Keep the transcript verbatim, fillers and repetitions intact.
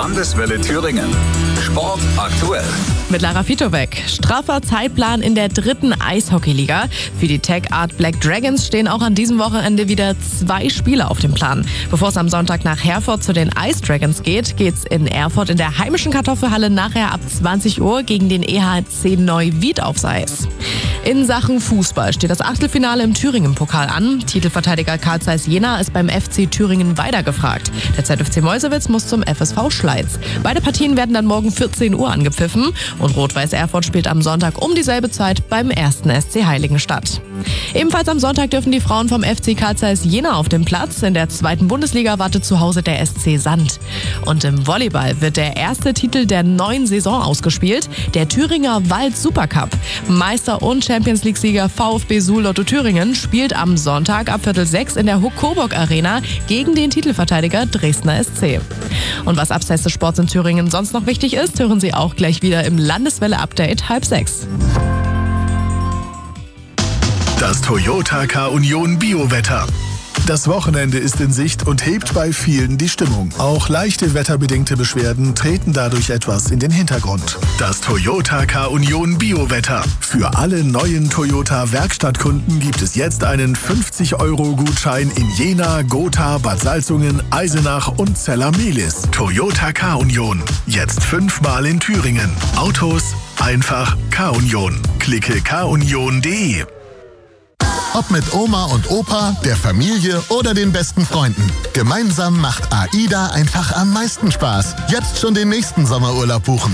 Landeswelle Thüringen. Sport aktuell. Mit Lara Fitovic. Straffer Zeitplan in der dritten Eishockeyliga. Für die Tech Art Black Dragons stehen auch an diesem Wochenende wieder zwei Spiele auf dem Plan. Bevor es am Sonntag nach Herford zu den Ice Dragons geht, geht's in Erfurt in der heimischen Kartoffelhalle nachher ab zwanzig Uhr gegen den E H C Neuwied aufs Eis. In Sachen Fußball steht das Achtelfinale im Thüringen-Pokal an. Titelverteidiger Carl Zeiss Jena ist beim F C Thüringen weiter gefragt. Der Z F C Meuselwitz muss zum F S V Schleiz. Beide Partien werden dann morgen vierzehn Uhr angepfiffen und Rot-Weiß Erfurt spielt am Sonntag um dieselbe Zeit beim ersten S C Heiligenstadt. Ebenfalls am Sonntag dürfen die Frauen vom F C Carl Zeiss Jena auf dem Platz. In der zweiten Bundesliga wartet zu Hause der S C Sand. Und im Volleyball wird der erste Titel der neuen Saison ausgespielt, der Thüringer Wald Supercup. Meister und Champions League-Sieger VfB Suhl Lotto Thüringen spielt am Sonntag ab Viertel sechs in der Huck-Coburg Arena gegen den Titelverteidiger Dresdner S C. Und was abseits des Sports in Thüringen sonst noch wichtig ist, hören Sie auch gleich wieder im Landeswelle-Update halb sechs. Das Toyota K-Union Biowetter. Das Wochenende ist in Sicht und hebt bei vielen die Stimmung. Auch leichte wetterbedingte Beschwerden treten dadurch etwas in den Hintergrund. Das Toyota K-Union Biowetter. Für alle neuen Toyota-Werkstattkunden gibt es jetzt einen fünfzig Euro Gutschein in Jena, Gotha, Bad Salzungen, Eisenach und Zella-Mehlis. Toyota K-Union. Jetzt fünfmal in Thüringen. Autos einfach K-Union. Klicke k union punkt de. Ob mit Oma und Opa, der Familie oder den besten Freunden. Gemeinsam macht AIDA einfach am meisten Spaß. Jetzt schon den nächsten Sommerurlaub buchen.